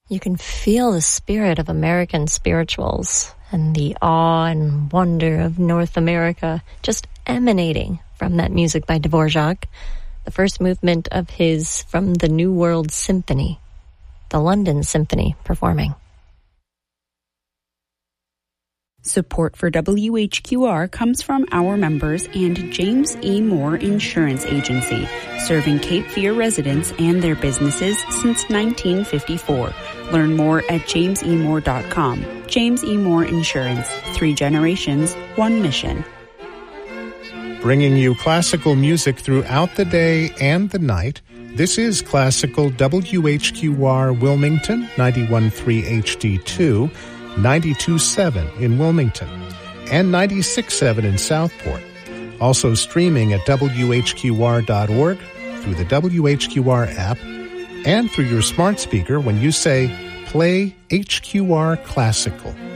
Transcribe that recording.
You can feel the spirit of American spirituals and the awe and wonder of North America just emanating from that music by Dvorak, the first movement of his From the New World Symphony, the London Symphony performing. Support for WHQR comes from our members and James E. Moore Insurance Agency, serving Cape Fear residents and their businesses since 1954. Learn more at jamesemore.com. James E. Moore Insurance. 3 generations, 1 mission. Bringing you classical music throughout the day and the night. This is Classical WHQR Wilmington, 91.3 HD2, 92.7 in Wilmington, and 96.7 in Southport. Also streaming at WHQR.org, through the WHQR app, and through your smart speaker when you say, "Play HQR Classical."